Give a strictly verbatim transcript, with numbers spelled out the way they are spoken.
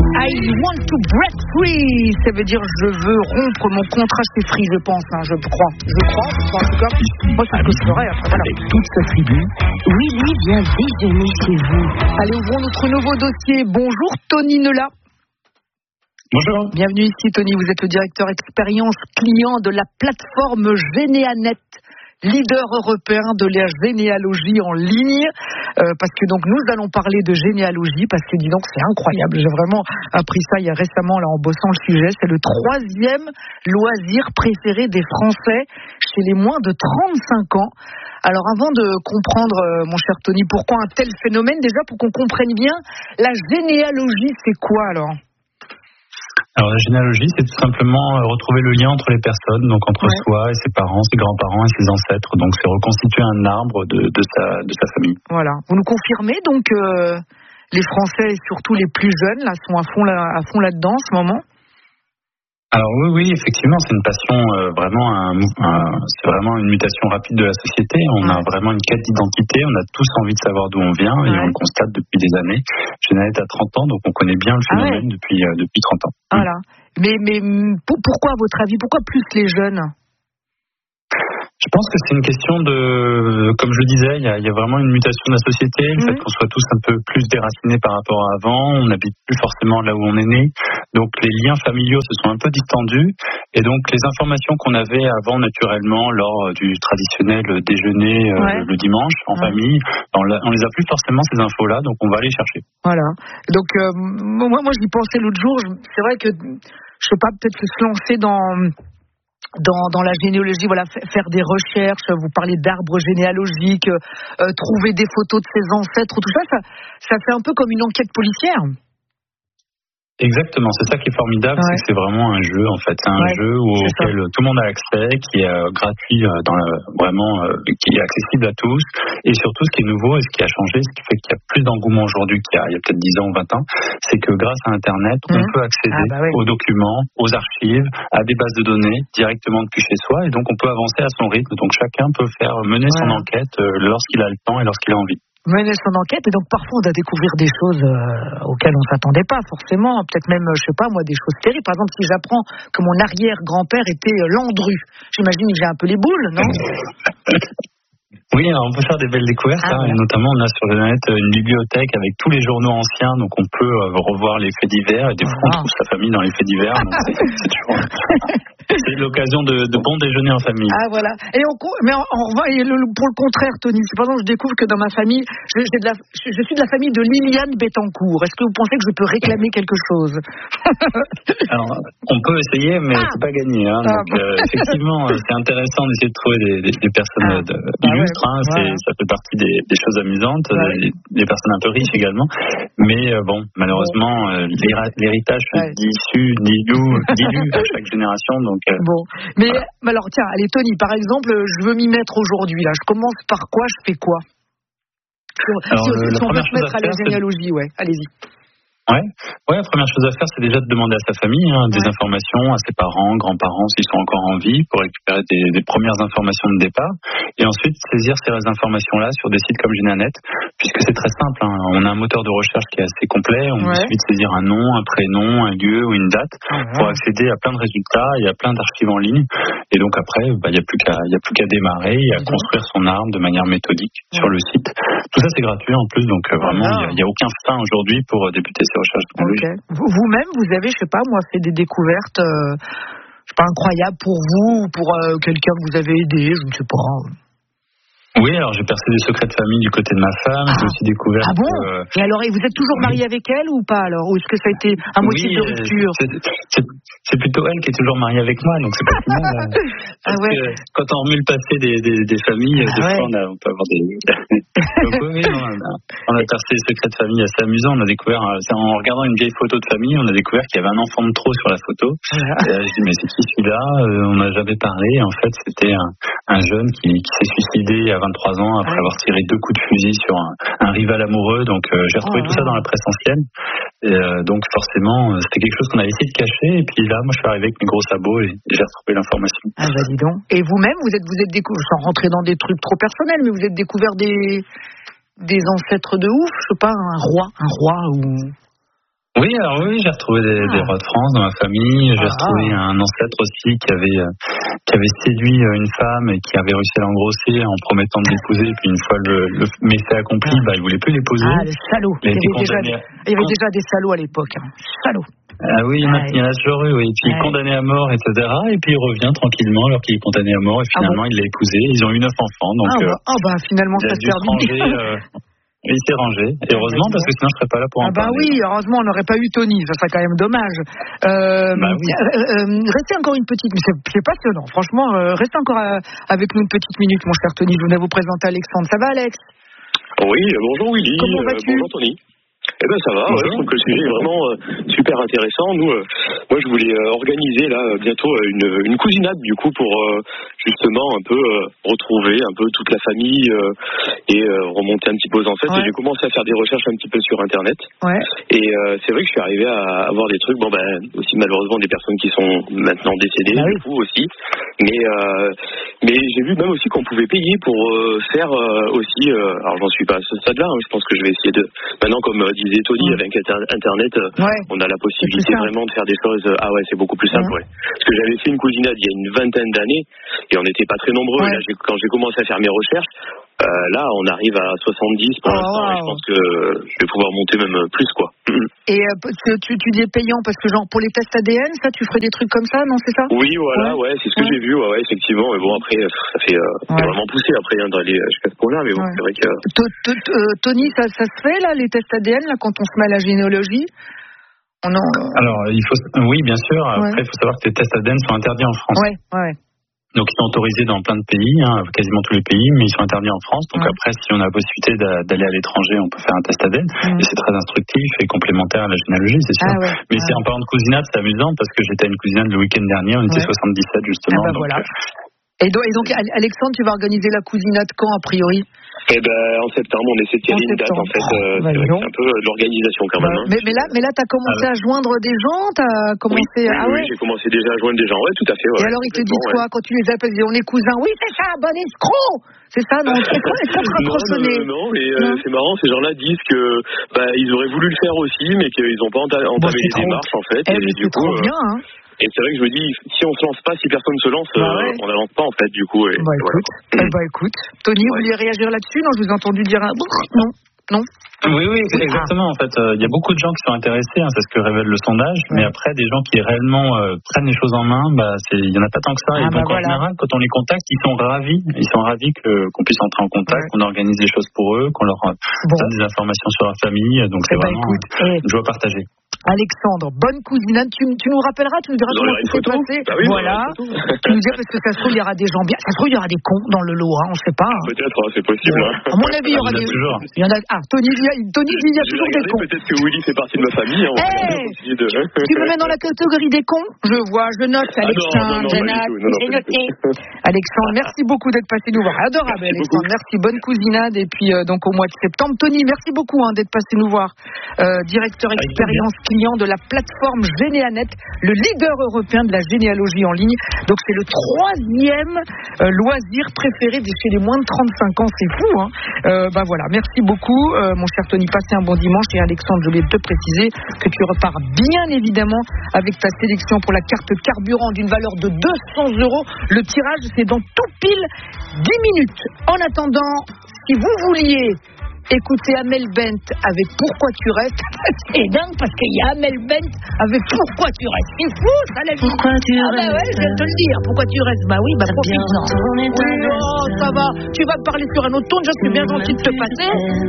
I want to break free, ça veut dire je veux rompre mon contrat chez Free, je pense, hein, je crois, je crois, en tout cas, moi c'est ce que je ferais. Après, voilà. Avec toute sa tribu, Willy vient déjeuner chez vous. Allez, ouvrons notre nouveau dossier. Bonjour Tony Nela. Bonjour. Bienvenue ici Tony, vous êtes le directeur expérience client de la plateforme Généanet, leader européen de la généalogie en ligne, euh, parce que donc nous allons parler de généalogie, parce que dis donc c'est incroyable, j'ai vraiment appris ça il y a récemment là en bossant le sujet, c'est le troisième loisir préféré des Français chez les moins de trente-cinq ans. Alors avant de comprendre, euh, mon cher Tony, pourquoi un tel phénomène, déjà pour qu'on comprenne bien, la généalogie c'est quoi alors ? Alors la généalogie, c'est tout simplement retrouver le lien entre les personnes, donc entre ouais. soi et ses parents, ses grands-parents et ses ancêtres. Donc c'est reconstituer un arbre de, de, sa, de sa famille. Voilà. Vous nous confirmez donc euh, les Français, et surtout les plus jeunes, là, sont à fond, là, à fond là-dedans en ce moment ? Alors oui, oui, effectivement, c'est une passion euh, vraiment, un, un, c'est vraiment une mutation rapide de la société. On ouais. a vraiment une quête d'identité. On a tous envie de savoir d'où on vient ouais. et on le constate depuis des années. Généanet a trente ans, donc on connaît bien le phénomène ah ouais. depuis euh, depuis trente ans. Voilà. Mmh. Mais mais pour, pourquoi, à votre avis, pourquoi plus les jeunes ? Je pense que c'est une question de, comme je le disais, il y a, il y a vraiment une mutation de la société, le mmh. fait qu'on soit tous un peu plus déracinés par rapport à avant, on n'habite plus forcément là où on est né, donc les liens familiaux se sont un peu distendus, et donc les informations qu'on avait avant naturellement lors du traditionnel déjeuner ouais. euh, le dimanche en ouais. famille, on, on les a plus forcément ces infos-là, donc on va les chercher. Voilà. Donc euh, moi, moi j'y pensais l'autre jour, c'est vrai que je sais pas, peut-être se lancer dans Dans, dans la généalogie, voilà, faire des recherches, vous parlez d'arbres généalogiques, euh, trouver des photos de ses ancêtres, tout ça, ça, ça fait un peu comme une enquête policière. Exactement, c'est ça qui est formidable, ouais. c'est que c'est vraiment un jeu en fait, c'est un ouais, jeu auquel ça. Tout le monde a accès, qui est euh, gratuit, euh, dans le, vraiment, euh, qui est accessible à tous, et surtout ce qui est nouveau et ce qui a changé, ce qui fait qu'il y a plus d'engouement aujourd'hui qu'il y a, il y a peut-être dix ans ou vingt ans, c'est que grâce à Internet, mmh. on peut accéder ah bah ouais. aux documents, aux archives, à des bases de données directement depuis chez soi, et donc on peut avancer à son rythme, donc chacun peut faire mener ouais. son enquête euh, lorsqu'il a le temps et lorsqu'il a envie. Mener son enquête, et donc parfois on doit découvrir des choses euh, auxquelles on ne s'attendait pas forcément, peut-être même, je sais pas moi, des choses terribles. Par exemple, si j'apprends que mon arrière-grand-père était euh, Landru, j'imagine que j'ai un peu les boules, non ? Oui, alors on peut faire des belles découvertes, ah, hein, ouais. et notamment on a sur le net une bibliothèque avec tous les journaux anciens, donc on peut euh, revoir les faits divers, et des fois ah. on trouve sa famille dans les faits divers, donc c'est, c'est toujours... C'est l'occasion de, de bons déjeuners en famille. Ah voilà. Et on, mais on, on va pour le contraire, Tony. C'est pendant que je découvre que dans ma famille, je, j'ai de la, je, je suis de la famille de Liliane Bettencourt. Est-ce que vous pensez que je peux réclamer quelque chose ? Alors, on peut essayer, mais ah. c'est pas gagné. Hein. Donc, ah. euh, effectivement, c'est intéressant d'essayer de trouver des, des, des personnes ah. de, bah illustres. Ouais. Hein. C'est, voilà. Ça fait partie des, des choses amusantes, ouais. des, des personnes un peu riches également. Mais euh, bon, malheureusement, euh, l'héritage ouais. se dilue, dilue, dilue à chaque génération. Donc Bon, mais voilà. alors tiens, allez Tony, par exemple, je veux m'y mettre aujourd'hui là. Je commence par quoi, je fais quoi ? Alors, si, le, si on veut se mettre à la généalogie, ouais, allez-y. Ouais. ouais, la première chose à faire, c'est déjà de demander à sa famille hein, des ouais. informations, à ses parents, grands-parents, s'ils sont encore en vie, pour récupérer des, des premières informations de départ, et ensuite saisir ces informations-là sur des sites comme Généanet, puisque c'est très simple. Hein. On a un moteur de recherche qui est assez complet. On ouais. suffit de saisir un nom, un prénom, un lieu ou une date ouais. pour accéder à plein de résultats et à plein d'archives en ligne. Et donc après, il bah, n'y a plus qu'à, il y a plus qu'à démarrer et à ouais. construire son arbre de manière méthodique ouais. sur le site. Tout ça, c'est gratuit en plus, donc euh, vraiment, il n'y a, a aucun frein aujourd'hui pour euh, débuter ces recherches. Okay. Vous-même, vous avez, je sais pas, moi, fait des découvertes, euh, je sais pas, incroyables pour vous ou pour euh, quelqu'un que vous avez aidé, je ne sais pas. Oui, alors j'ai percé des secrets de famille du côté de ma femme, ah. j'ai aussi découvert... Ah bon que, euh... Et alors, et vous êtes toujours marié oui. avec elle ou pas alors ? Ou est-ce que ça a été un motif oui, de rupture ? c'est, c'est, c'est plutôt elle qui est toujours mariée avec moi, donc c'est pas plus mal. Ah ouais. Que quand on remue le passé des, des, des familles, ah des ouais. fois on, a, on peut avoir des... donc oui, on a, on a percé des secrets de famille assez amusants. On a découvert, en regardant une vieille photo de famille, on a découvert qu'il y avait un enfant de trop sur la photo. Ah. Et euh, je dis mais c'est qui celui-là ? euh, On n'a jamais parlé. En fait, c'était un, un jeune qui, qui s'est suicidé à vingt-trois ans après ah. avoir tiré deux coups de fusil sur un, un rival amoureux. Donc euh, j'ai retrouvé oh, tout ça dans la presse ancienne. Et, euh, donc forcément, euh, c'était quelque chose qu'on avait essayé de cacher. Et puis là, moi, je suis arrivé avec mes gros sabots et, et j'ai retrouvé l'information. Ah bah dis donc. Et vous-même, vous êtes, vous êtes découvert, sans rentrer dans des trucs trop personnels, mais vous êtes découvert des des ancêtres de ouf, je sais pas, un roi, un roi ou... Oui, alors oui, j'ai retrouvé des, ah. des rois de France dans ma famille. J'ai ah. retrouvé un ancêtre aussi qui avait qui avait séduit une femme et qui avait réussi à l'engrosser en promettant de l'épouser. Puis une fois le, le méfait accompli, ah. bah il voulait plus l'épouser. Ah, le salaud. Il, il, y avait déjà, des, il y avait déjà des salauds à l'époque. Hein. Salaud. Ah oui, il y en a, il y en a toujours eu, oui. Et puis ouais. condamné à mort, et cetera. Et puis il revient tranquillement alors qu'il est condamné à mort. Et finalement, ah bon il l'a épousé. Ils ont eu neuf enfants. Donc, ah, bah, euh, oh bah finalement, ça s'est terminé. Il s'est rangé. Et heureusement, parce que sinon, je serais pas là pour en ah bah parler. oui, heureusement, on n'aurait pas eu Tony. Ça serait quand même dommage. Euh, bah oui. euh, euh, restez encore une petite... C'est, c'est passionnant. Franchement, euh, restez encore à, avec nous une petite minute, mon cher Tony. Je voulais vous présenter Alexandre. Ça va, Alex? Oui, bonjour Willy. Comment vas-tu? euh, Bonjour Tony. Eh ben ça va, ouais, je trouve que le sujet est vraiment euh, super intéressant. Nous, euh, moi je voulais euh, organiser là bientôt euh, une, une cousinade du coup pour euh, justement un peu euh, retrouver un peu toute la famille euh, et euh, remonter un petit peu aux ancêtres. Ouais. Et j'ai commencé à faire des recherches un petit peu sur internet. Ouais. Et euh, c'est vrai que je suis arrivé à avoir des trucs, bon ben aussi malheureusement des personnes qui sont maintenant décédées, bah du oui. coup aussi. Mais euh, mais j'ai vu même aussi qu'on pouvait payer pour euh, faire euh, aussi. Euh, alors j'en suis pas à ce stade-là. Hein, je pense que je vais essayer de maintenant comme euh, disait Tony, avec internet, ouais. on a la possibilité vraiment de faire des choses. Ah ouais, c'est beaucoup plus simple. Ouais. Ouais. Parce que j'avais fait une cousinade il y a une vingtaine d'années et on n'était pas très nombreux. Ouais. Là, j'ai, quand j'ai commencé à faire mes recherches, euh, là, on arrive à soixante-dix pour oh, l'instant. Wow. Et je pense que je vais pouvoir monter même plus, quoi. Et euh, tu, tu dis payant parce que genre pour les tests A D N, ça, tu ferais des trucs comme ça, non, c'est ça? Oui, voilà, ouais, ouais c'est ce que ouais. j'ai vu, ouais, ouais, effectivement. Mais bon, après, ça fait euh, ouais. vraiment poussé après hein, d'aller jusqu'à ce point-là. Mais bon, ouais. c'est vrai que. Tony, ça, ça se fait là, les tests A D N, là, quand on se met à la généalogie? On en... Alors, il faut, oui, bien sûr. Après, il ouais. faut savoir que les tests A D N sont interdits en France. Ouais, ouais. Donc ils sont autorisés dans plein de pays, hein, quasiment tous les pays, mais ils sont interdits en France. Donc ouais. après, si on a la possibilité d'aller à l'étranger, on peut faire un test A D N. Mmh. Et c'est très instructif et complémentaire à la généalogie, c'est sûr. Ah ouais, mais ouais. c'est en parlant de cousinade, c'est amusant parce que j'étais à une cousinade le week-end dernier, on était ouais. soixante-dix-sept justement. Ah bah donc, voilà. Et donc, et donc, Alexandre, tu vas organiser la cousinade quand, a priori? Eh ben, en septembre, on essaie de caler une date, en fait. Euh, bah, c'est, vrai que c'est un peu de l'organisation, quand même. Hein. Mais, mais là, mais là, t'as commencé ah, ouais. à joindre des gens, t'as commencé oui, à... Oui, ah oui, ouais j'ai commencé déjà à joindre des gens, ouais, tout à fait. Ouais, et alors, ils te disent quoi, ouais. quand tu les appelles, on est cousins? Oui, c'est ça, bon escroc! C'est ça, non? Est-ce qu'on te rapproche non, non, non, mais euh, c'est marrant, ces gens-là disent que, bah, ils auraient voulu le faire aussi, mais qu'ils n'ont pas entamé bon, les trop... démarches, en fait. Eh, et mais du c'est coup, trop euh... bien, hein. Et c'est vrai que je me dis, si on se lance pas, si personne se lance, bah ouais. euh, on n'avance pas en fait du coup. Et, bah, et écoute, voilà. eh bah écoute, Tony, ouais. vous vouliez réagir là-dessus? Non, je vous ai entendu dire un... non, non. Oui, oui, exactement. En fait, il euh, y a beaucoup de gens qui sont intéressés, hein, c'est ce que révèle le sondage. Ouais. Mais après, des gens qui réellement euh, prennent les choses en main, bah, c'est, il y en a pas tant que ça. Ah, et donc bah, en voilà. général, quand on les contacte, ils sont ravis. Ils sont ravis que qu'on puisse entrer en contact, ouais. qu'on organise des choses pour eux, qu'on leur euh, bon. donne des informations sur leur famille. Donc c'est bah, vraiment écoute, euh, une joie partagée. Alexandre, bonne cousinade. Tu, tu nous rappelleras, tu nous diras comment ça s'est passé. Bah oui, voilà. Tu nous diras parce que ça se trouve il y aura des gens bien. Ça se trouve il y aura des cons dans le lot, hein, on ne sait pas. Hein. Peut-être, hein, c'est possible. Ouais. Hein. À mon avis, il y aura des. Il y en a. Ah, Tony, Tony dit il y a toujours des cons. Peut-être que Willy fait partie de ma famille. Hein, hey de... Tu me mets dans la catégorie des cons? Je vois, je note. Alexandre, je note. J'ai noté. Alexandre, merci beaucoup d'être passé nous voir. Adorable, merci Alexandre. Beaucoup. Merci, bonne cousinade. Et puis euh, donc au mois de septembre, Tony, merci beaucoup hein, d'être passé nous voir. Euh, directeur expérience client de la plateforme Généanet, le leader européen de la généalogie en ligne. Donc c'est le troisième euh, loisir préféré chez les moins de trente-cinq ans. C'est fou, hein. Euh, bah voilà, merci beaucoup, euh, mon cher Tony. Passez un bon dimanche. Et Alexandre, je voulais te préciser que tu repars bien évidemment avec ta sélection pour la carte carburant d'une valeur de deux cents euros. Le tirage, c'est dans tout pile dix minutes. En attendant, si vous vouliez écoutez Amel Bent avec Pourquoi tu restes. C'est dingue parce qu'il y a Amel Bent avec Pourquoi tu restes. C'est fou ça la vie. Pourquoi tu ah restes. bah ouais, je vais te le dire. Pourquoi tu restes. Bah oui, bah profite-en. Oui, oh, ça va. Tu vas me parler sur un autre ton. Je suis bien gentil de te passer.